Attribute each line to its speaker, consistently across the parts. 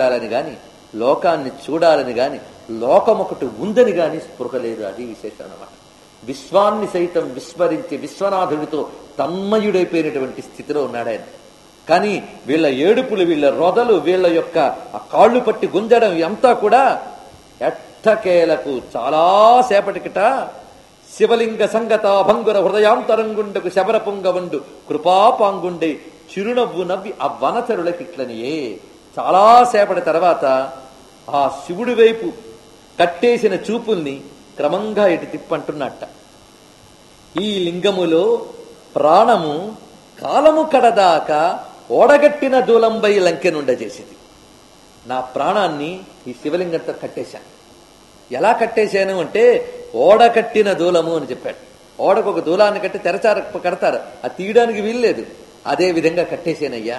Speaker 1: మాట్లాడాలని గాని, లోకాన్ని చూడాలని గాని, లోకమొకటి ఉందని గాని స్పృహ లేదు. అది విశేషం అన్నమాట. విశ్వాన్ని సైతం విస్మరించి విశ్వనాథుడితో తన్మయుడైపోయినటువంటి స్థితిలో ఉన్నాడు ఆయన. కానీ వీళ్ళ ఏడుపులు, వీళ్ళ రొదలు, వీళ్ళ యొక్క ఆ కాళ్ళు పట్టి గుంజడం అంతా కూడా ఎట్టకేలకు చాలాసేపటికిట శివలింగ సంగత భంగుర హృదయాంతరంగుండకు శబర పొంగవండు కృపాపాంగుండే చిరునవ్వు నవ్వి ఆ వనచరులకిట్లనియే. చాలాసేపటి తర్వాత ఆ శివుడి వైపు కట్టేసిన చూపుల్ని క్రమంగా ఇటు తిప్పంటున్నట్ట. ఈ లింగములో ప్రాణము కాలము కడదాకా ఓడగట్టిన దూలంబై లంకెనుండజేసింది. నా ప్రాణాన్ని ఈ శివలింగంతో కట్టేశాను. ఎలా కట్టేశాను అంటే ఓడకట్టిన దూలము అని చెప్పాడు. ఓడకు ఒక దూలాన్ని కట్టి తెరచార కడతారు, అది తీయడానికి వీల్లేదు. అదే విధంగా కట్టేశానయ్యా.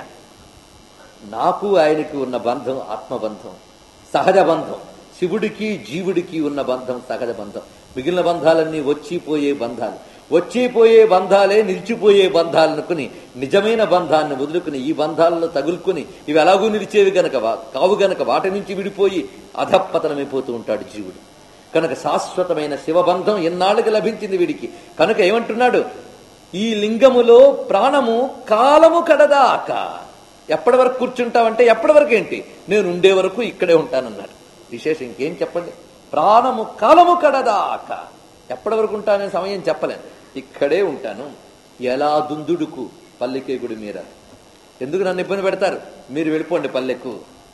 Speaker 1: నాకు ఆయనకి ఉన్న బంధం ఆత్మబంధం, సహజ బంధం. శివుడికి జీవుడికి ఉన్న బంధం సహజ బంధం. మిగిలిన బంధాలన్నీ వచ్చిపోయే బంధాలు. వచ్చిపోయే బంధాలే నిలిచిపోయే బంధాలనుకుని నిజమైన బంధాన్ని వదులుకుని ఈ బంధాలను తగులుకుని ఇవి ఎలాగూ నిలిచేవి గనక కావు గనక వాటి నుంచి విడిపోయి అధపతనమైపోతూ ఉంటాడు జీవుడు. కనుక శాశ్వతమైన శివబంధం ఎన్నాళ్ళకి లభించింది వీడికి. కనుక ఏమంటున్నాడు, ఈ లింగములో ప్రాణము కాలము కడదాక. ఎప్పటి వరకు కూర్చుంటావంటే ఎప్పటి వరకు ఏంటి, నేను ఉండే వరకు ఇక్కడే ఉంటానన్నాడు. విశేషం ఇంకేం చెప్పండి. ప్రాణము కాలము కడదాక. ఎప్పటి వరకు ఉంటాననే సమయం చెప్పలేను, ఇక్కడే ఉంటాను. ఎలా దుందుడుకు పల్లెకేగుడు మీరా, ఎందుకు నన్ను ఇబ్బంది పెడతారు, మీరు వెళ్ళిపోండి పల్లెకు.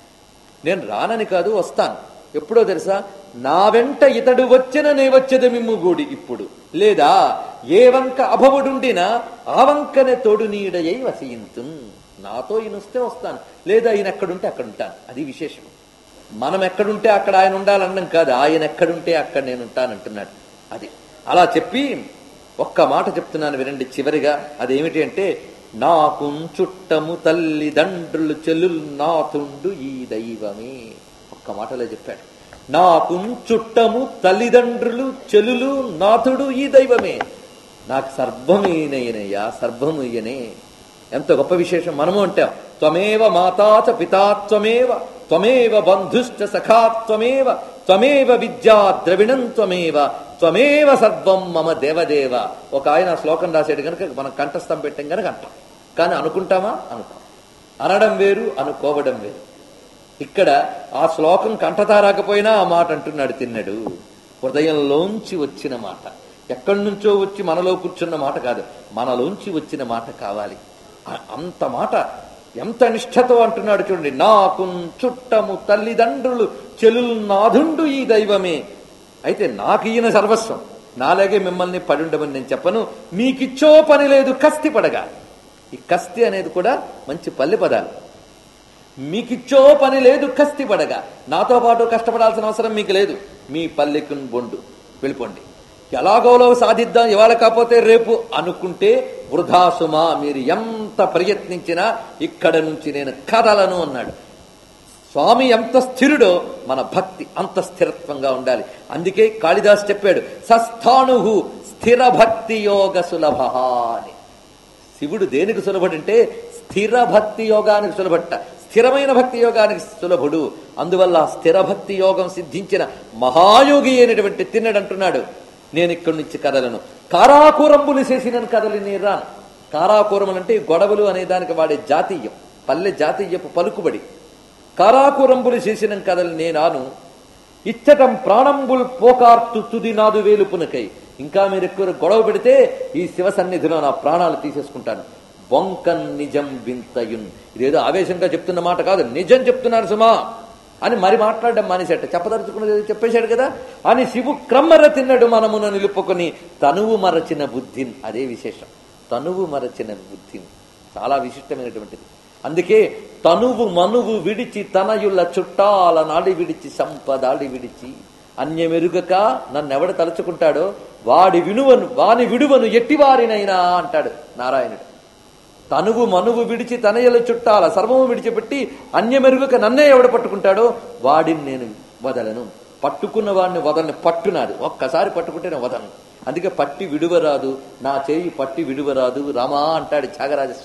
Speaker 1: నేను రానని కాదు, వస్తాను. ఎప్పుడో తెలుసా, నా వెంట ఇతడు వచ్చిన నే వచ్చేది మిమ్ము గూడి ఇప్పుడు, లేదా ఏ వంక అభవుడుండినా ఆ వంకనే తోడు నీడయ్యి వసయింతు. నాతో ఈయన వస్తే వస్తాను, లేదా ఈయన ఎక్కడుంటే అక్కడ ఉంటాను. అది విశేషం. మనం ఎక్కడుంటే అక్కడ ఆయన ఉండాలన్నం కాదు, ఆయన ఎక్కడుంటే అక్కడ నేను ఉంటానంటున్నాడు. అది అలా చెప్పి ఒక్క మాట చెప్తున్నాను వినండి చివరిగా. అదేమిటి అంటే, నాకు చుట్టము తల్లిదండ్రులు చెల్లులు నాతుండు ఈ దైవమే. ఒక్క మాటలో చెప్పాడు. నాకు చుట్టము తల్లిదండ్రులు చెల్లులు నాథుడు ఈ దైవమే. నాకు సర్వమేనయ్యా, సర్వము ఈయనే. ఎంత గొప్ప విశేషం. మనము అంటాం, త్వమేవ మాతాచ పితాత్వమేవ త్వమేవ బంధుశ్చ సఖాత్వమేవ త్వమేవ విద్యా ద్రవిణం త్వమేవ త్వమేవ సర్వం మమ దేవదేవ. ఒక ఆయన శ్లోకం రాసాడు కనుక మనం కంఠస్థం పెట్టాం కనుక అంటాం. కానీ అనుకుంటామా? అనుకోం. అనడం వేరు, అనుకోవడం వేరు. ఇక్కడ ఆ శ్లోకం కంఠతా రాకపోయినా ఆ మాట అంటున్నాడు తిన్నడు. హృదయంలోంచి వచ్చిన మాట, ఎక్కడి నుంచో వచ్చి మనలో కూర్చున్న మాట కాదు, మనలోంచి వచ్చిన మాట కావాలి. అంత మాట ఎంత నిష్ఠతో అంటున్నాడు చూడండి. నాకు చుట్టము తల్లిదండ్రులు చెలులు నాథుండు ఈ దైవమే. అయితే నాకు ఈయన సర్వస్వం, నాలాగే మిమ్మల్ని పడుండమని నేను చెప్పను. మీకిచ్చో పని లేదు కస్తి పడగా. ఈ కస్తి అనేది కూడా మంచి పల్లె పదాలు. మీకిచ్చో పని లేదు కస్తి పడగా, నాతో పాటు కష్టపడాల్సిన అవసరం మీకు లేదు. మీ పల్లెకు బొండు, వెళ్ళిపోండి. ఎలాగోలో సాధిద్దాం, ఇవాళ కాకపోతే రేపు అనుకుంటే వృధాసుమా. మీరు ఎంత ప్రయత్నించినా ఇక్కడ నుంచి నేను కదలను అన్నాడు. స్వామి ఎంత స్థిరుడో మన భక్తి అంత స్థిరత్వంగా ఉండాలి. అందుకే కాళిదాసు చెప్పాడు, సస్థాణు స్థిర భక్తి యోగ సులభ అని. శివుడు దేనికి సులభుడంటే స్థిర భక్తి యోగానికి సులభట్ట, స్థిరమైన భక్తి యోగానికి సులభుడు. అందువల్ల స్థిర భక్తి యోగం సిద్ధించిన మహాయోగి అయినటువంటి తిన్నడంటున్నాడు, నేను ఇక్కడి నుంచి కదలను. కారాకూరంబులు చేసినను కదలి నేను రాను. కారాకూరములంటే గొడవలు అనే దానికి వాడే జాతీయం, పల్లె జాతీయపు పలుకుబడి. కారాకూరంబులు చేసిన కదలి నేనాను, ఇచ్చటం ప్రాణంబుల్ పోకార్తు తుది నాదు వేలుపునకై. ఇంకా మీరు ఎక్కువ గొడవ పెడితే ఈ శివ సన్నిధిలో నా ప్రాణాలు తీసేసుకుంటాను. బొంకన్ నిజం వింతయున్. ఇదేదో ఆవేశంగా చెప్తున్న మాట కాదు, నిజం చెప్తున్నారు సుమా అని మరి మాట్లాడడం మానేసేట. చెప్పదలుచుకున్నది చెప్పేశాడు కదా అని శివు క్రమ్మర తిన్నడు మనమున నిలుపుకొని తనువు మరచిన బుద్ధిని. అదే విశేషం, తనువు మరచిన బుద్ధిని. చాలా విశిష్టమైనటువంటిది. అందుకే తనువు మనువు విడిచి తనయుల చుట్టాల నాడి విడిచి సంపదాడి విడిచి అన్యమెరుగక నన్నెవడ తలుచుకుంటాడో వాని విడువను ఎట్టివారినైనా అంటాడు నారాయణుడు. తనువు మనువు విడిచి తనయుల చుట్టాల సర్వము విడిచిపెట్టి అన్యమెరుగక నన్నే ఎవడ పట్టుకుంటాడో వాడిని నేను వదలను. పట్టుకున్న వాడిని వదలని పట్టునాడు, ఒక్కసారి పట్టుకుంటే నేను వదలను. అందుకే పట్టి విడువరాదు, నా చేయి పట్టి విడువరాదు రామా అంటాడు త్యాగరాజస్వామి.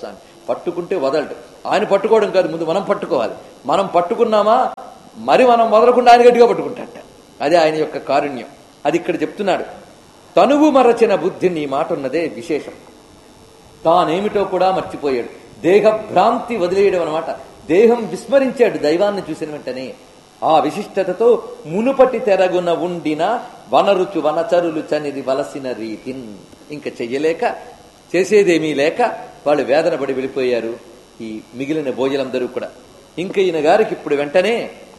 Speaker 1: పట్టుకుంటే వదలడు. ఆయన పట్టుకోవడం కాదు, ముందు మనం పట్టుకోవాలి. మనం పట్టుకున్నామా మరి మనం వదలకుండా ఆయన గట్టిగా పట్టుకుంటాట. అదే ఆయన యొక్క కారుణ్యం. అది ఇక్కడ చెప్తున్నాడు. తనువు మరచిన బుద్ధిని ఈ మాట ఉన్నదే విశేషం. తానేమిటో కూడా మర్చిపోయాడు. దేహభ్రాంతి వదిలేయడం అనమాట. దేహం విస్మరించాడు దైవాన్ని చూసిన వెంటనే. ఆ విశిష్టతతో మునుపటి తెరగున ఉండిన వనరుచు వనచరులు చనిది వలసిన రీతిన్. ఇంకా చెయ్యలేక చేసేదేమీ లేక వాళ్ళు వేదన పడి వెళ్ళిపోయారు ఈ మిగిలిన భోజనందరూ కూడా. ఇంకా ఈయన గారికి ఇప్పుడు వెంటనే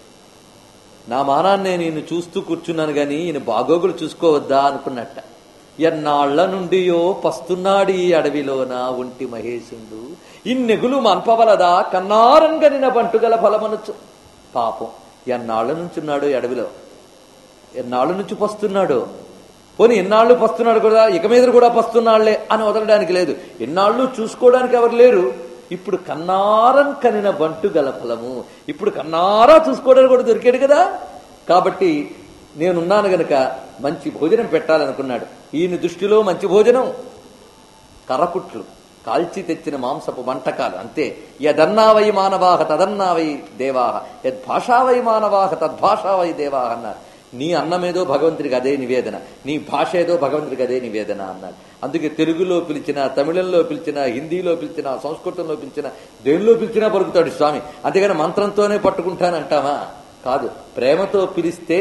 Speaker 1: నా మానాన్నే నేను చూస్తూ కూర్చున్నాను గాని ఈయన బాగోగులు చూసుకోవద్దా అనుకున్నట్ట. ఎన్నాళ్ల నుండియో పస్తున్నాడు ఈ అడవిలోన ఒంటి మహేశుండు, ఇన్నెగులు మన్పవలదా కన్నారంగనిన బంటుగల ఫలమనొచ్చు. పాపం ఎన్నాళ్ల నుంచున్నాడు ఈ అడవిలో, ఎన్నాళ్ళ నుంచి పస్తున్నాడు. పోనీ ఎన్నాళ్ళు పస్తున్నాడు కూడా, ఇక మీద కూడా పస్తున్నాళ్లే అని వదలడానికి లేదు. ఎన్నాళ్ళు చూసుకోవడానికి ఎవరు లేరు. ఇప్పుడు కన్నారం కనిన బంటు గల ఫలము, ఇప్పుడు కన్నారా చూసుకోవడానికి కూడా దొరికాడు కదా. కాబట్టి నేనున్నాను గనక మంచి భోజనం పెట్టాలనుకున్నాడు. ఈయన దృష్టిలో మంచి భోజనం కర్రపుట్లు, కాల్చి తెచ్చిన మాంసపు వంటకాలు అంతే. యదన్నావై మానవాహ తదన్నావై దేవాహ, యద్భాషావై మానవాహ తద్భాషావై దేవాహ అన్నారు. నీ అన్నమేదో భగవంతుడికి అదే నివేదన, నీ భాష ఏదో భగవంతుడికి అదే నివేదన అన్నారు. అందుకే తెలుగులో పిలిచినా, తమిళంలో పిలిచినా, హిందీలో పిలిచినా, సంస్కృతంలో పిలిచినా, దేనిలో పిలిచినా పలుకుతాడు స్వామి. అంతేగాని మంత్రంతోనే పట్టుకుంటానంటామా? కాదు. ప్రేమతో పిలిస్తే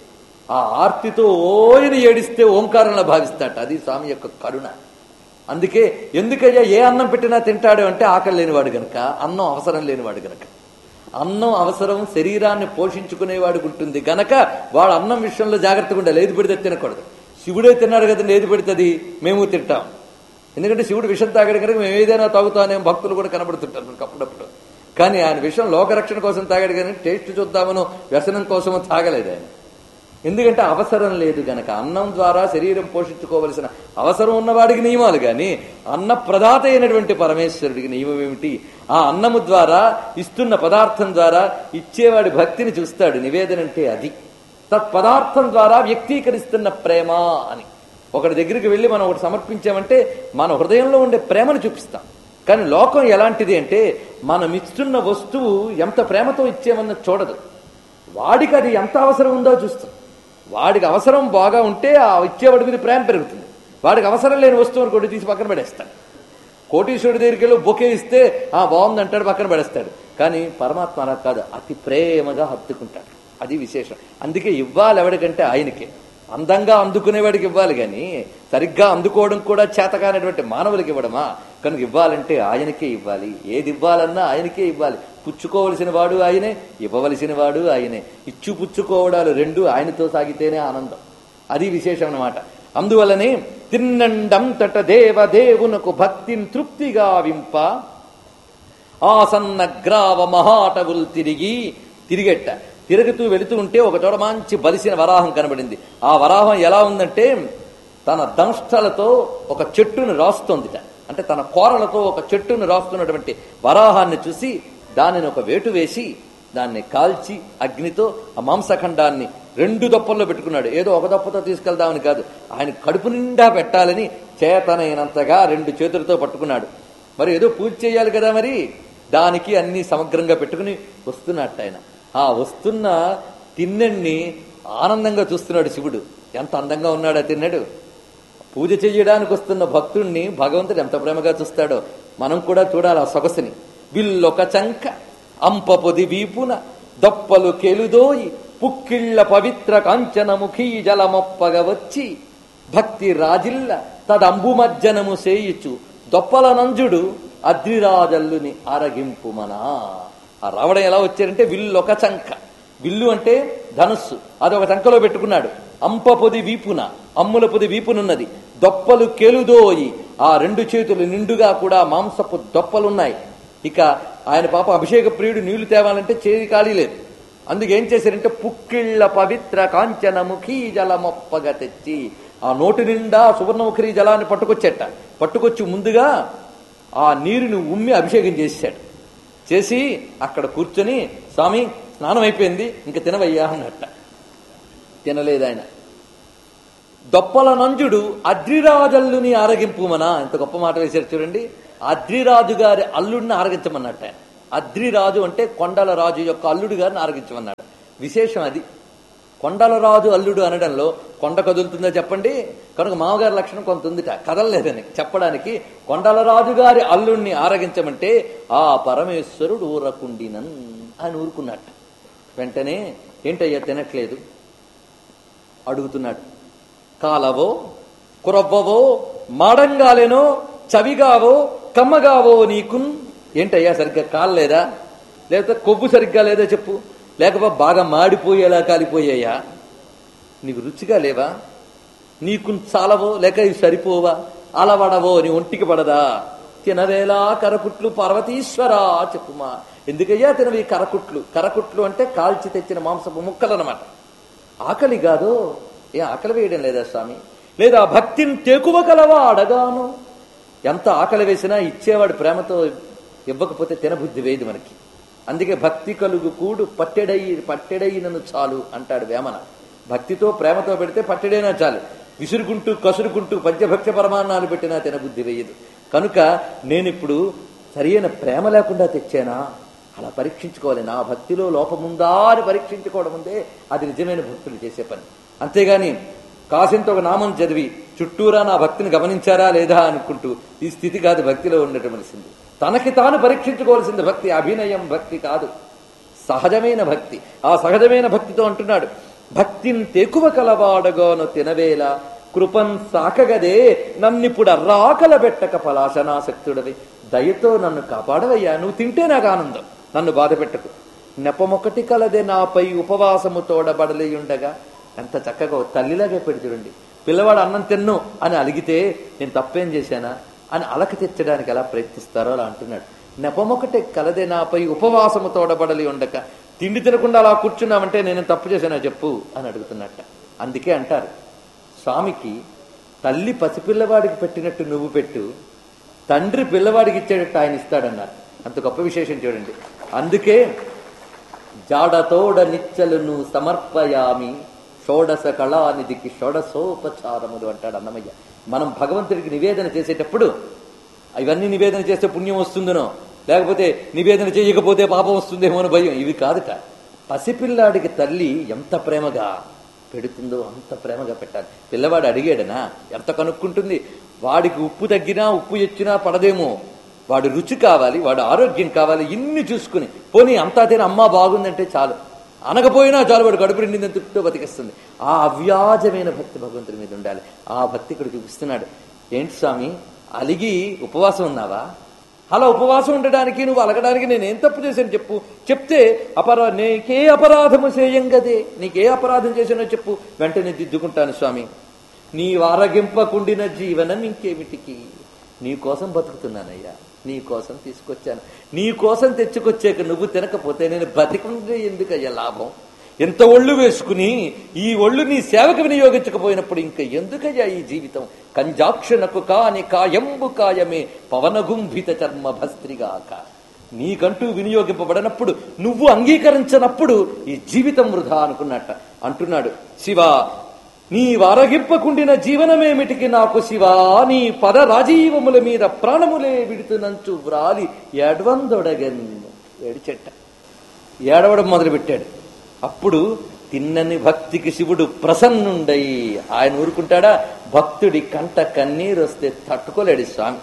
Speaker 1: ఆ ఆర్తితో ఓయని ఏడిస్తే ఓంకారంలో భావిస్తాట. అది స్వామి యొక్క కరుణ. అందుకే ఎందుకయ్యా ఏ అన్నం పెట్టినా తింటాడు అంటే ఆకలి లేనివాడు గనక, అన్నం అవసరం లేనివాడు గనక. అన్నం అవసరం శరీరాన్ని పోషించుకునేవాడికి ఉంటుంది గనక వాడు అన్నం విషయంలో జాగ్రత్తగా ఉండాలి. ఏది పెడితే తినకూడదు. శివుడే తిన్నాడు కదండి, ఏది పెడుతుంది మేము తింటాం. ఎందుకంటే శివుడు విషం తాగాడు కనుక మేము ఏదైనా తాగుతామనే భక్తులు కూడా కనబడుతుంటారు మనకు అప్పుడప్పుడు. కానీ ఆయన విషయం లోకరక్షణ కోసం తాగాడు కానీ టేస్ట్ చూద్దామనో వ్యసనం కోసమో తాగలేదు ఆయన. ఎందుకంటే అవసరం లేదు గనక. అన్నం ద్వారా శరీరం పోషించుకోవలసిన అవసరం ఉన్నవాడికి నియమాలు కానీ అన్న ప్రదాత అయినటువంటి పరమేశ్వరుడికి నియమం ఏమిటి? ఆ అన్నము ద్వారా ఇస్తున్న పదార్థం ద్వారా ఇచ్చేవాడి భక్తిని చూస్తాడు. నివేదన అంటే అది. తత్పదార్థం ద్వారా వ్యక్తీకరిస్తున్న ప్రేమ అని. ఒకటి దగ్గరికి వెళ్ళి మనం ఒకటి సమర్పించామంటే మన హృదయంలో ఉండే ప్రేమను చూపిస్తాం. కానీ లోకం ఎలాంటిది అంటే మనం ఇస్తున్న వస్తువు ఎంత ప్రేమతో ఇచ్చేమన్నది చూడదు. వాడికి అది ఎంత అవసరం ఉందో చూస్తాం. వాడికి అవసరం బాగా ఉంటే ఆ ఇచ్చేవాడి మీద ప్రేమ పెరుగుతుంది. వాడికి అవసరం లేని వస్తువుని కొట్టి తీసి పక్కన పడేస్తాడు. కోటీశ్వరుడి దగ్గరికి వెళ్ళి బొకే ఇస్తే బాగుంది అంటాడు, పక్కన పడేస్తాడు. కానీ పరమాత్మ అలా కాదు, అతి ప్రేమగా హత్తుకుంటాడు. అది విశేషం. అందుకే ఇవ్వాలి ఎవడికంటే ఆయనకే. అందంగా అందుకునేవాడికి ఇవ్వాలి కానీ సరిగ్గా అందుకోవడం కూడా చేతకానటువంటి మానవులకి ఇవ్వడమా? కనుక ఇవ్వాలంటే ఆయనకే ఇవ్వాలి. ఏది ఇవ్వాలన్నా ఆయనకే ఇవ్వాలి. పుచ్చుకోవలసిన వాడు ఆయనే, ఇవ్వవలసిన వాడు ఆయనే. ఇచ్చు పుచ్చుకోవడాలు రెండు ఆయనతో సాగితేనే ఆనందం. అది విశేషం అన్నమాట. అందువల్లనే తిన్నండంతట దేవదేవునకు భక్తిని తృప్తిగా వింప ఆసన్న గ్రావ మహాటవులు తిరిగెట్ట. తిరుగుతూ వెళుతూ ఉంటే ఒక చోట మంచి బలిసిన వరాహం కనబడింది. ఆ వరాహం ఎలా ఉందంటే తన దంష్టలతో ఒక చెట్టును రాస్తోందిట. అంటే తన కోరలతో ఒక చెట్టును రాస్తున్నటువంటి వరాహాన్ని చూసి దానిని ఒక వేటు వేసి దాన్ని కాల్చి అగ్నితో ఆ మాంసఖండాన్ని 2 దొప్పల్లో పెట్టుకున్నాడు. ఏదో ఒక దొప్పతో తీసుకెళ్దామని కాదు, ఆయన కడుపు నిండా పెట్టాలని చేతనైనంతగా 2 చేతులతో పట్టుకున్నాడు. మరి ఏదో పూజ చేయాలి కదా, మరి దానికి అన్ని సమగ్రంగా పెట్టుకుని వస్తున్నట్టు ఆయన. ఆ వస్తున్న తిన్నెణ్ణి ఆనందంగా చూస్తున్నాడు శివుడు. ఎంత అందంగా ఉన్నాడు ఆ తిన్నెడు. పూజ చేయడానికి వస్తున్న భక్తుణ్ణి భగవంతుడు ఎంత ప్రేమగా చూస్తాడో మనం కూడా చూడాలి ఆ సొగసుని. విల్లొక చంక అంపపొది వీపున దొప్పలు కెలుదోయి పుక్కిళ్ల పవిత్ర కాంచనముఖీ జలమొప్పగ వచ్చి భక్తి రాజిల్ల తదంబుమజ్జనము సేయిచు దొప్పల నంజుడు అద్రిరాజల్లుని అరగింపుమనా. ఆ రావడం ఎలా వచ్చారంటే విల్లొక చంక. విల్లు అంటే ధనుస్సు, అదొక చంకలో పెట్టుకున్నాడు. అంప పొది వీపున, అమ్ముల పొది వీపునున్నది. దొప్పలు కెలుదోయి, ఆ 2 చేతులు నిండుగా కూడా మాంసపు దొప్పలున్నాయి. ఇక ఆయన పాప అభిషేక ప్రియుడు నీళ్లు తేవాలంటే చేతి ఖాళీ లేదు. అందుకేం చేశారంటే పుక్కిళ్ల పవిత్ర కాంచనముఖీ జలమొప్పగా తెచ్చి ఆ నోటి నిండా సువర్ణముఖి జలాన్ని పట్టుకొచ్చి ముందుగా ఆ నీరుని ఉమ్మి అభిషేకం చేశాడు. చేసి అక్కడ కూర్చొని స్వామి స్నానం అయిపోయింది ఇంక తినవయ్యా అన్నట్ట. తినలేదు ఆయన. దొప్పల నంజుడు అద్రిరాజల్లుని ఆరగింపుమనా. ఎంత గొప్ప మాట వేశారు చూడండి. అద్రిరాజు గారి అల్లుడిని ఆరగించమన్నట్ట ఆయన. అద్రిరాజు అంటే కొండల రాజు యొక్క అల్లుడు గారిని ఆరగించమన్నాడు. విశేషం అది. కొండల రాజు అల్లుడు అనడంలో కొండ కదులుతుందో చెప్పండి, కనుక మామగారి లక్షణం కొంత ఉందిట, కదలలేదని చెప్పడానికి కొండల రాజు గారి అల్లుడిని ఆరగించమంటే ఆ పరమేశ్వరుడు ఊరకుండినన్ అని ఊరుకున్నట్ట. వెంటనే ఏంటయ్యా తినట్లేదు అడుగుతున్నాడు. కాలవో కురవ్వవో మాడంగాలేనో చవిగావో కమ్మగావో నీకున్. ఏంటయ్యా సరిగ్గా కాలలేదా, లేకపోతే కొవ్వు సరిగ్గా లేదా చెప్పు, లేకపోతే బాగా మాడిపోయేలా కాలిపోయాయా, నీకు రుచిగా లేవా, నీకు చాలవో లేక ఇవి సరిపోవా, అలవడవో నీ ఒంటికి పడదా, తినవేలా కరకుట్లు పార్వతీశ్వరా చెప్పుమా. ఎందుకయ్యా తినవి కరకుట్లు? కరకుట్లు అంటే కాల్చి తెచ్చిన మాంసపు ముక్కలు అన్నమాట. ఆకలి కాదు, ఏ ఆకలి వేయడం లేదా స్వామి? లేదా భక్తిని తెకువ కలవా అడగాను. ఎంత ఆకలి వేసినా ఇచ్చేవాడు ప్రేమతో ఇవ్వకపోతే తినబుద్ధి వేయదు మనకి. అందుకే భక్తి కలుగు కూడు పట్టెడైనను చాలు అంటాడు వేమన. భక్తితో ప్రేమతో పెడితే పట్టెడైనా చాలు, విసురుకుంటూ కసురుకుంటూ పంచభక్ష పరమాన్నాలు పెట్టినా తినబుద్ధి వేయదు. కనుక నేనిప్పుడు సరైన ప్రేమ లేకుండా తెచ్చానా, అలా పరీక్షించుకోవాలి. నా భక్తిలో లోపముందా అని పరీక్షించుకోవడం ఉందే అది నిజమైన భక్తులు చేసే పని. అంతేగాని కాసింత ఒక నామం చదివి చుట్టూరా నా భక్తిని గమనించారా లేదా అనుకుంటూ ఈ స్థితి కాదు భక్తిలో ఉండటమలిసింది. తనకి తాను పరీక్షించుకోవాల్సింది భక్తి, అభినయం భక్తి కాదు, సహజమైన భక్తి. ఆ సహజమైన భక్తితో అంటున్నాడు, భక్తిని తెకువ కలవాడగాను తినవేళ కృపన్ సాకగదే నన్నిప్పుడు అర్రాకల పెట్టక పలాశనాసక్తుడవి. దయతో నన్ను కాపాడవయ్యా, నువ్వు తింటే నాకు ఆనందం, నన్ను బాధ పెట్టకు. నెపమొకటి కలదే నాపై ఉపవాసము తోడబడలేయుండగా. ఎంత చక్కగా తల్లిలాగే పెడి చూడండి. పిల్లవాడు అన్నం తిన్ను అని అలిగితే నేను తప్పేం చేశానా అని అలక తెచ్చడానికి ఎలా ప్రయత్నిస్తారో అలా అంటున్నాడు. నెపమొకటే కలదే నాపై ఉపవాసము తోడబడలి ఉండక. తిండి తినకుండా అలా కూర్చున్నామంటే నేను తప్పు చేశానా చెప్పు అని అడుగుతున్నట్ట. అందుకే అంటారు, స్వామికి తల్లి పసిపిల్లవాడికి పెట్టినట్టు నువ్వు పెట్టు, తండ్రి పిల్లవాడికి ఇచ్చేటట్టు ఆయన ఇస్తాడన్నారు. అంత గొప్ప విశేషం చూడండి. అందుకే జాడతోడ నిచ్చలును సమర్పయామి షోడశ కళానిధికి షోడశోపచారములు అంటాడు అన్నమయ్య. మనం భగవంతుడికి నివేదన చేసేటప్పుడు ఇవన్నీ నివేదన చేస్తే పుణ్యం వస్తుందనో, లేకపోతే నివేదన చేయకపోతే పాపం వస్తుందేమో అని భయం. ఇవి కాదుట. పసిపిల్లాడికి తల్లి ఎంత ప్రేమగా పెడుతుందో అంత ప్రేమగా పెట్టాలి. పిల్లవాడు అడిగాడనా ఎంత కనుక్కుంటుంది. వాడికి ఉప్పు తగ్గినా ఉప్పు ఎచ్చినా పడదేమో, వాడు రుచి కావాలి, వాడు ఆరోగ్యం కావాలి, ఇన్ని చూసుకుని పోనీ అంతా తిని అమ్మా బాగుందంటే చాలు, అనకపోయినా చాలు, వాడు కడుపు నిండిందని తృప్తితో బతికిస్తుంది. ఆ అవ్యాజమైన భక్తి భగవంతుడి మీద ఉండాలి. ఆ భక్తి ఇక్కడ చూపిస్తున్నాడు. ఏంటి స్వామి అలిగి ఉపవాసం ఉన్నావా? అలా ఉపవాసం ఉండడానికి నువ్వు అలగడానికి నేనేం తప్పు చేశాను చెప్పు, చెప్తే నీకే అపరాధము చేయంగదే, నీకే అపరాధం చేశానో చెప్పు, వెంటనే దిద్దుకుంటాను స్వామి. నీ వారగింపకుండిన జీవనం ఇంకేమిటికి, నీ కోసం బతుకుతున్నానయ్యా, నీ కోసం తీసుకొచ్చాను, నీ కోసం తెచ్చుకొచ్చాక నువ్వు తినకపోతే నేను బతికుంటే ఎందుకయ్యా లాభం? ఎంత ఒళ్ళు వేసుకుని ఈ ఒళ్ళు నీ సేవకు వినియోగించకపోయినప్పుడు ఇంకా ఎందుకయ్యా ఈ జీవితం? కంజాక్షణకు కాని కాయంబు కాయమే పవనగుంభిత చర్మ భస్త్రిగాక. నీకంటూ వినియోగింపబడినప్పుడు నువ్వు అంగీకరించినప్పుడు ఈ జీవితం వృధా అంటున్నాడు శివ. నీ వారగింపకుండిన జీవనమేమిటికి నాకు శివా, నీ పద రాజీవముల మీద ప్రాణములే విడుతునంచు వ్రాలి ఏడవందొడగన్. ఏడిచెట్ట ఏడవడం మొదలుపెట్టాడు. అప్పుడు తిన్నని భక్తికి శివుడు ప్రసన్నుండై ఆయన ఊరుకుంటాడా? భక్తుడి కంట కన్నీరు వస్తే తట్టుకోలేడు స్వామి.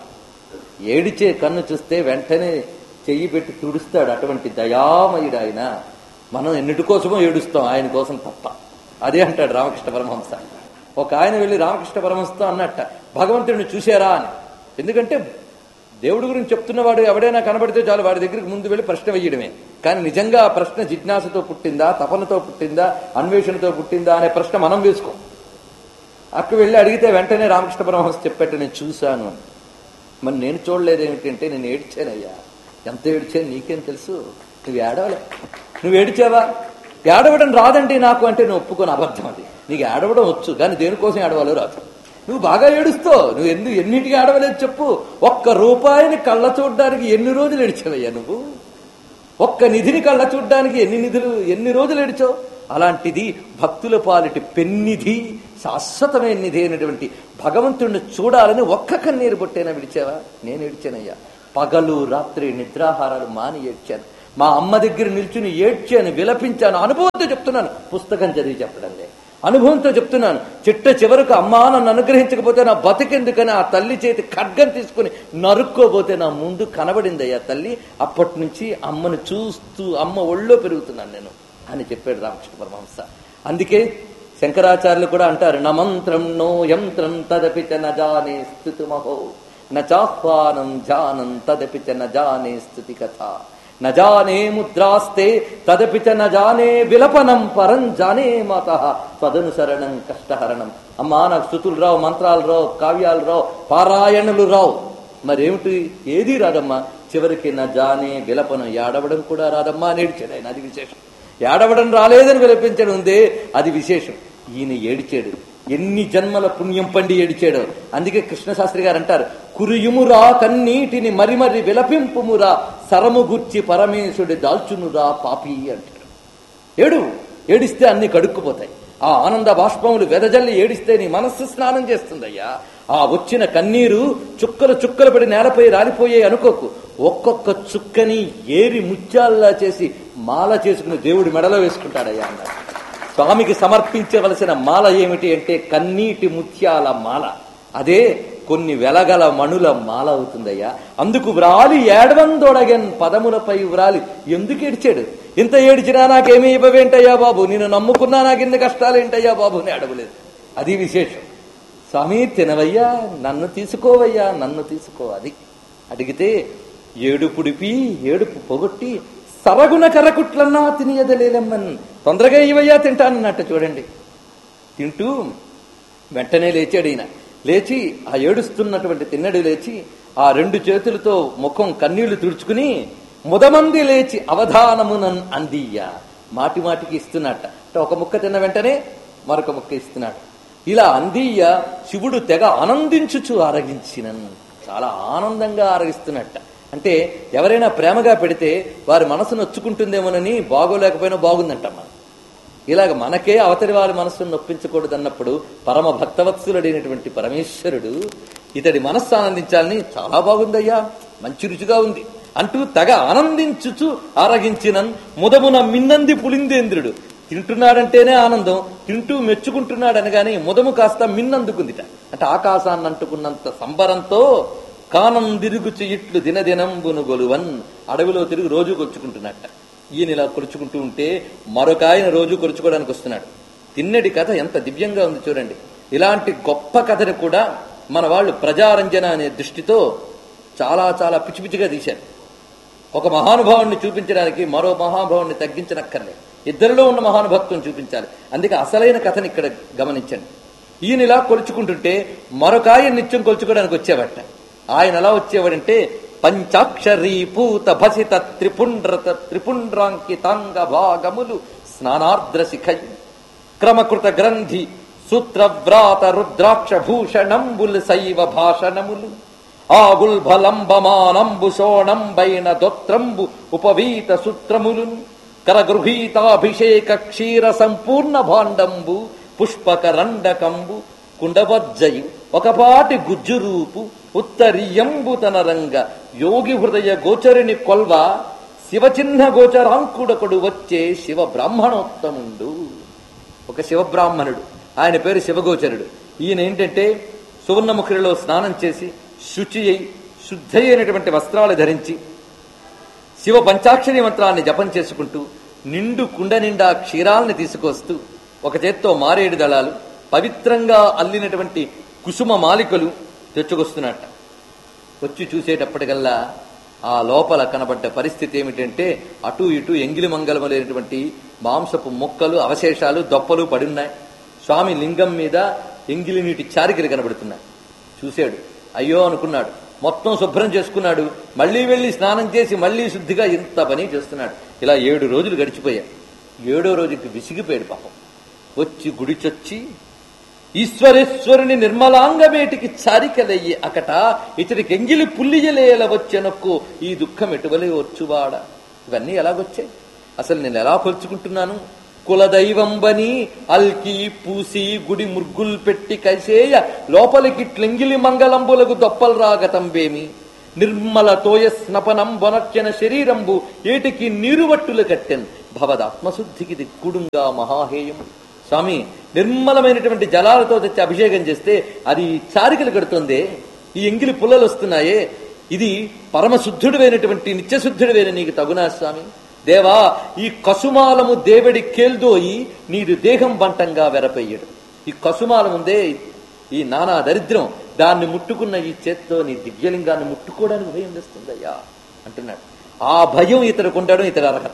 Speaker 1: ఏడిచే కన్ను చూస్తే వెంటనే చెయ్యి పెట్టి తుడుస్తాడు. అటువంటి దయామయుడు ఆయన. మనం ఎన్నిటి కోసమో ఏడుస్తాం, ఆయన కోసం తప్ప. అదే అంటాడు రామకృష్ణ పరమహంస. ఒక ఆయన వెళ్ళి రామకృష్ణ పరమహంసతో అన్నట్ట, భగవంతుడిని చూశారా అని. ఎందుకంటే దేవుడి గురించి చెప్తున్నవాడు ఎవడైనా కనబడితే చాలు వాడి దగ్గరికి ముందు వెళ్ళి ప్రశ్న వేయడమే. కానీ నిజంగా ఆ ప్రశ్న జిజ్ఞాసతో పుట్టిందా, తపనతో పుట్టిందా, అన్వేషణతో పుట్టిందా అనే ప్రశ్న మనం వేసుకోం. అక్కడ వెళ్ళి అడిగితే వెంటనే రామకృష్ణ పరమహంస చెప్పేట నేను చూశాను అని. మరి నేను చూడలేదు ఏమిటంటే నేను ఏడ్చానయ్యా. ఎంత ఏడ్చాను నీకేం తెలుసు? నువ్వు ఏడవలే. నువ్వు ఏడిచావా? ఏడవడం రాదండి నాకు అంటే నువ్వు ఒప్పుకొని అబద్ధం. అది నీకు ఏడవడం వచ్చు, కానీ దేనికోసం ఏడవాలో రాదు. నువ్వు బాగా ఏడుస్తావు. నువ్వు ఎన్నింటికి ఏడవలేదు చెప్పు. ఒక్క రూపాయిని కళ్ళ చూడడానికి ఎన్ని రోజులు ఏడిచావయ్యా నువ్వు? ఒక్క నిధిని కళ్ళ చూడడానికి ఎన్ని రోజులు ఏడిచావు? అలాంటిది భక్తుల పాలిటి పెన్నిధి, శాశ్వతమైన నిధి అయినటువంటి భగవంతుడిని చూడాలని ఒక్క కన్నీరు పొట్టైనా విడిచావా? నేను ఏడ్చానయ్యా. పగలు రాత్రి నిద్రాహారాలు మాని ఏడ్చాను. మా అమ్మ దగ్గర నిల్చుని ఏడ్చాను, విలపించాను. అనుభవంతో చెప్తున్నాను, పుస్తకం చదివి చెప్పడం లేదు, అనుభవంతో చెప్తున్నాను. చిట్ట చివరకు అమ్మా నన్ను అనుగ్రహించకపోతే నా బతికెందుకని ఆ తల్లి చేతి ఖడ్గం తీసుకుని నరుక్కోబోతే నా ముందు కనబడిందయ్యా తల్లి. అప్పటి నుంచి అమ్మను చూస్తూ అమ్మ ఒళ్ళో పెరుగుతున్నాను నేను అని చెప్పాడు రామకృష్ణ పరమహంస. అందుకే శంకరాచార్యులు కూడా అంటారు, న మంత్రం నో యంత్రం తదపి చ న జానే స్తుతిమహో నాహ్వానం జానం తదపి చ న జానే స్తుతి కథ న జానే ముద్రాస్తే తదపి చ న జానే విలపనం పరం జానే మాత తదనుసరణం కష్టహరణం. అమ్మా నాకు స్తుతులు రావు, మంత్రాలు రావు, కావ్యాలు రావు, పారాయణలు రావు, మరేమిటి ఏదీ రాదమ్మా. చివరికి నా జానే విలపనం, ఏడవడం కూడా రాదమ్మా అని ఏడ్చాడు ఆయన. అది విశేషం. ఏడవడం రాలేదని విలపించడం ఉందే అది విశేషం. ఈయన ఏడిచాడు, ఎన్ని జన్మల పుణ్యం పండి ఏడిచాడు. అందుకే కృష్ణశాస్త్రి గారు అంటారు, కురియుమురా కన్నీటిని మరి మరి విలపింపుమురా సరము గుర్చి పరమేశుడి దాల్చునురా పాపి అంటాడు. ఏడిస్తే అన్ని కడుక్కుపోతాయి. ఆ ఆనంద బాష్పములు వెదజల్లి ఏడిస్తే నీ మనస్సు స్నానం చేస్తుందయ్యా. ఆ వచ్చిన కన్నీరు చుక్కలు చుక్కలు పడి నేలపై రాలిపోయే అనుకోకు. ఒక్కొక్క చుక్కని ఏరి ముత్యాల్లా చేసి మాల చేసుకుని దేవుడి మెడలో వేసుకుంటాడయ్యా అన్నారు. స్వామికి సమర్పించవలసిన మాల ఏమిటి అంటే కన్నీటి ముత్యాల మాల. అదే కొన్ని వెలగల మణుల మాల అవుతుందయ్యా. అందుకు వ్రాలి ఏడవందొడగన్ పదములపై వ్రాలి. ఎందుకు ఏడిచాడు? ఇంత ఏడిచినా నాకేమీ ఇవ్వవేంటయ్యా బాబు, నేను నమ్ముకున్నా నాకు ఇన్ని కష్టాలేంటయ్యా బాబు అని అడగలేదు. అది విశేషం. స్వామి తినవయ్యా, నన్ను తీసుకోవయ్యా, నన్ను తీసుకో. అది అడిగితే ఏడుపుడిపి ఏడుపు పొగొట్టి సరగున కరకుట్లన్నా తినియదలేలమ్మన్, తొందరగా ఇవయ్యా తింటానన్నట్టు. చూడండి, తింటూ వెంటనే లేచాడు ఈయన. లేచి ఆ ఏడుస్తున్నటువంటి తిన్నడు లేచి ఆ రెండు చేతులతో ముఖం కన్నీళ్లు తుడుచుకుని ముదమంది లేచి అవధానమునన్ అందియ్య, మాటి మాటికి ఇస్తున్నట్ట. ఒక ముక్క తిన్న వెంటనే మరొక ముక్క ఇస్తున్నాడు. ఇలా అందియ్య శివుడు తెగ ఆనందించుచు ఆరగించినన్, చాలా ఆనందంగా ఆరగిస్తున్నట్ట. అంటే ఎవరైనా ప్రేమగా పెడితే వారి మనసు నొచ్చుకుంటుందేమోనని బాగోలేకపోయినా బాగుందంటమ్మా. ఇలాగ మనకే అవతలి వారి మనస్సును నొప్పించకూడదు అన్నప్పుడు పరమ భక్తవత్సలుడైనటువంటి పరమేశ్వరుడు ఇతడి మనస్సు ఆనందించాలని చాలా బాగుందయ్యా, మంచి రుచిగా ఉంది అంటూ తెగ ఆనందించుచు ఆరగించినన్ ముదమున మిన్నంది పులిందేంద్రుడు. తింటున్నాడంటేనే ఆనందం, తింటూ మెచ్చుకుంటున్నాడు అనగానే ముదము కాస్త మిన్నందుకుందిట. అంటే ఆకాశాన్ని అంటుకున్నంత సంబరంతో కానం తిరుగుచు ఇట్లు దినదినంబును గొలువన్, అడవిలో తిరిగి రోజు కొలుచుకుంటున్నట్ట. ఈయన ఇలా కొలుచుకుంటూ ఉంటే మరొక ఆయన రోజు కొలుచుకోవడానికి వస్తున్నాడు. తిన్నడి కథ ఎంత దివ్యంగా ఉంది చూడండి. ఇలాంటి గొప్ప కథను కూడా మన వాళ్ళు ప్రజారంజన అనే దృష్టితో చాలా చాలా పిచ్చి పిచ్చిగా తీశారు. ఒక మహానుభావుణ్ణి చూపించడానికి మరో మహానుభావుణ్ణి తగ్గించనక్కర్లే, ఇద్దరిలో ఉన్న మహానుభక్తుని చూపించాలి. అందుకే అసలైన కథని ఇక్కడ గమనించండి. ఈయన ఇలా కొలుచుకుంటుంటే మరొక ఆయన నిత్యం కొలుచుకోవడానికి వచ్చేవట. ఆయన ఎలా వచ్చేవాడంటే పంచాక్షరీ పూత భసిత త్రిపుండ్రాంకితాంగ భాగములు స్నానార్ద్ర శిఖై క్రమకృత గ్రంథి సూత్రవ్రాత రుద్రాక్ష భూషణంబుల్ శైవ భాషణములు ఆగుల్భలంబమానంబు శోణంబైన దొత్రంబు ఉపవీత సూత్రములు కరగృహీతాభిషేక క్షీర సంపూర్ణ భాండంబు పుష్పక రండకంబు కుండవజ్జయు ఒకపాటి గుజ్జురూపు ఉత్తరీయంబు తన రంగ యోగి హృదయ గోచరిని కొల్వ శివచిహ్న గోచరాంకుడకుడు వచ్చే శివ బ్రాహ్మణోత్తముండు. ఒక శివబ్రాహ్మణుడు, ఆయన పేరు శివగోచరుడు. ఈయన ఏంటంటే సువర్ణముఖిలో స్నానం చేసి శుచి అయి శుద్ధ అయినటువంటి వస్త్రాలు ధరించి శివ పంచాక్షరి మంత్రాన్ని జపం చేసుకుంటూ నిండు కుండ నిండా క్షీరాల్ని తీసుకొస్తూ ఒక చేత్తో మారేడు దళాలు పవిత్రంగా అల్లినటువంటి కుసుమ మాలికలు తెచ్చుకొస్తున్నట్ట. వచ్చి చూసేటప్పటికల్లా ఆ లోపల కనబడ్డ పరిస్థితి ఏమిటంటే అటు ఇటు ఎంగిలి మంగళములైనటువంటి మాంసపు మొక్కలు అవశేషాలు దొప్పలు పడున్నాయి. స్వామి లింగం మీద ఎంగిలి నీటి చారికలు కనబడుతున్నాయి. చూశాడు, అయ్యో అనుకున్నాడు. మొత్తం శుభ్రం చేసుకున్నాడు. మళ్లీ వెళ్లి స్నానం చేసి మళ్లీ శుద్ధిగా ఇంత పని చేస్తున్నాడు. ఇలా 7 రోజులు గడిచిపోయాయి. 7వ రోజుకి విసిగిపోయాడు పాపం. వచ్చి గుడిచొచ్చి ఈశ్వరేశ్వరుని నిర్మలాంగమేటికి చారికలయ్యి అకట ఇతడికి ఎంగిలి పుల్లియలేల వచ్చెనక్కు ఈ దుఃఖం ఎటువలే వచ్చువాడా. ఇవన్నీ ఎలాగొచ్చాయి? అసలు నేను ఎలా కొలుచుకుంటున్నాను? కులదైవంబని అల్కి పూసి గుడి ముర్గుల్ పెట్టి కైసేయ లోపలికి ట్లెంగిలి మంగళంబులకు దొప్పల్ రాగతంబేమి నిర్మల తోయ స్నపనం బొనర్చన శరీరంబు ఏటికి నీరువట్టులు కట్టెన్ భవదాత్మశుద్ధికి దిక్కుడుగా మహాహేయం. స్వామి, నిర్మలమైనటువంటి జలాలతో తెచ్చి అభిషేకం చేస్తే అది చారికలు కడుతుందే, ఈ ఎంగిలి పుల్లలు వస్తున్నాయే, ఇది పరమశుద్ధుడివైనటువంటి నిత్యశుద్ధుడివైన నీకు తగునా స్వామి? దేవా, ఈ కసుమాలము దేవడి కేల్దోయి నీరు దేహం బంటంగా వెరపెయ్యడు. ఈ కసుమాలం ఉందే, ఈ నానా దరిద్రం, దాన్ని ముట్టుకున్న ఈ చేత్తో నీ దివ్యలింగాన్ని ముట్టుకోవడానికి భయం వేస్తుందయ్యా అంటున్నాడు. ఆ భయం ఇతడు కొంటాడు, ఇతడు అర్హత.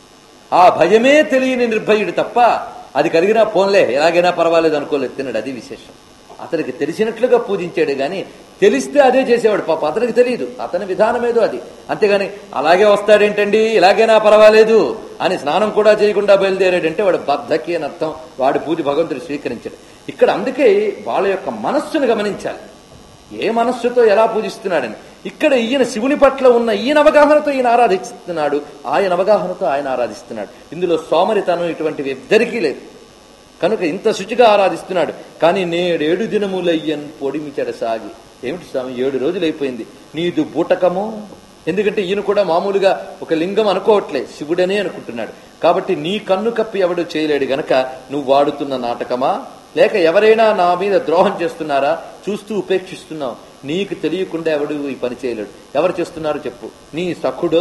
Speaker 1: ఆ భయమే తెలియని నిర్భయుడు తప్ప అది కలిగినా పోన్లే ఎలాగైనా పర్వాలేదు అనుకోలేదు తిన్నాడు. అది విశేషం. అతనికి తెలిసినట్లుగా పూజించాడు గాని తెలిస్తే అదే చేసేవాడు. పాప అతనికి తెలియదు, అతని విధానం ఏదో అది. అంతేగాని అలాగే వస్తాడేంటండి, ఇలాగైనా పర్వాలేదు అని స్నానం కూడా చేయకుండా బయలుదేరాడంటే వాడు బద్ధకి అని అర్థం. వాడి పూజ భగవంతుడు స్వీకరించాడు. ఇక్కడ అందుకే వాళ్ళ యొక్క మనస్సును గమనించాలి, ఏ మనస్సుతో ఎలా పూజిస్తున్నాడని. ఇక్కడ ఈయన శివుని పట్ల ఉన్న ఈయన అవగాహనతో ఈయన ఆరాధిస్తున్నాడు, ఆయన అవగాహనతో ఆయన ఆరాధిస్తున్నాడు. ఇందులో సోమరితనం ఇటువంటివి ఇద్దరికీ లేదు కనుక ఇంత శుచిగా ఆరాధిస్తున్నాడు. కానీ 7 దినములయ్యన్ పొడిమి చెడసాగి. ఏమిటి స్వామి, 7 రోజులు అయిపోయింది, నీదు బూటకము. ఎందుకంటే ఈయన కూడా మామూలుగా ఒక లింగం అనుకోవట్లే, శివుడనే అనుకుంటున్నాడు. కాబట్టి నీ కన్ను కప్పి ఎవడు చేయలేడు గనక నువ్వు వాడుతున్న నాటకమా, లేక ఎవరైనా నా మీద ద్రోహం చేస్తున్నారా చూస్తూ ఉపేక్షిస్తున్నావు. నీకు తెలియకుండా ఎవడు ఈ పని చేయలేడు. ఎవరు చేస్తున్నారు చెప్పు? నీ సఖుడో,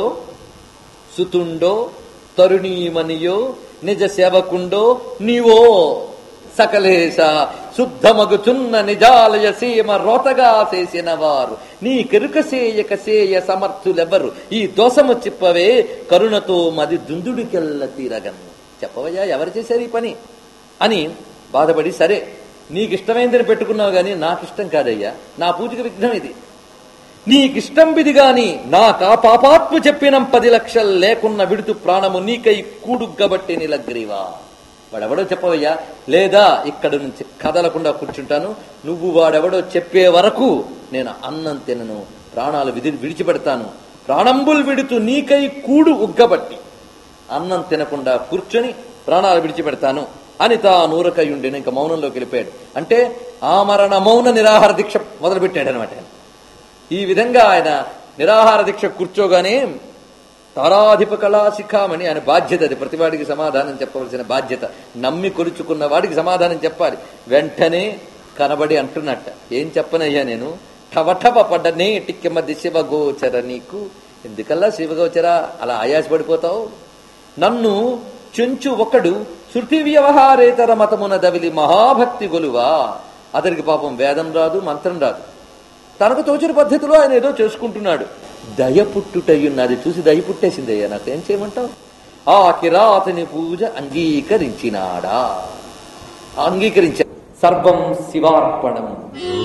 Speaker 1: సుతుండో, తరుణీమనియో, నిజ సేవకుండో, నీవో సకలేశ శుద్ధమగుచున్న నిజాలయ సీమ రోతగా చేసిన వారు నీ కెరుక సేయక సేయ సమర్థులెవరు, ఈ దోషము చిప్పవే కరుణతో మది దుందుడికెల్ల తీరగను. చెప్పవయ్యా, ఎవరు చేశారు ఈ పని అని బాధపడి, సరే నీకిష్టమైందని పెట్టుకున్నావు గాని నాకిష్టం కాదయ్యా, నా పూజకి విఘ్నం ఇది, నీకిష్టం బిది గాని నాకా పాపాత్మ చెప్పినం 10 లక్షలు లేకున్న విడుతు ప్రాణము నీకై కూడుగ్గబట్టి నిలగ్రీవా. వాడెవడో చెప్పవయ్యా, లేదా ఇక్కడ నుంచి కదలకుండా కూర్చుంటాను, నువ్వు వాడెవడో చెప్పే వరకు నేను అన్నం తినను, ప్రాణాలు విడిచిపెడతాను. ప్రాణంబుల్ విడుతూ నీకై కూడు ఉగ్గబట్టి అన్నం తినకుండా కూర్చొని ప్రాణాలు విడిచిపెడతాను అని తానూరకయుండెను. ఇంకా మౌనంలోకి వెళ్ళిపోయాడు. అంటే ఆమరణ మౌన నిరాహార దీక్ష మొదలుపెట్టాడు అనమాట. ఈ విధంగా ఆయన నిరాహార దీక్ష కూర్చోగానే తారాధిప కళాశిఖామణి ఆయన బాధ్యత, అది ప్రతివాడికి సమాధానం చెప్పవలసిన బాధ్యత. నమ్మి కొలుచుకున్న వాడికి సమాధానం చెప్పాలి. వెంటనే కనబడి అంటున్నట్ట, ఏం చెప్పనయ్యా నేను, ఠవఠవ పడ్డనే టిక్కి మధ్య శివగోచర, నీకు ఎందుకల్లా శివగోచర అలా ఆయాసపడిపోతావు? నన్ను చెంచు ఒకడు శృతి వ్యవహారేతర మతమున దవిలి మహాభక్తి గొలువా. అతనికి పాపం వేదం రాదు, మంత్రం రాదు, తనకు తోచిన పద్ధతిలో ఆయన ఏదో చేసుకుంటున్నాడు. దయ పుట్టుటయ్యున్నది చూసి దయ పుట్టేసిందయ్యా, నాకు ఏం చేయమంటావు? ఆ కిరాతని పూజ అంగీకరించినాడా? అంగీకరించా. సర్వం శివార్పణం.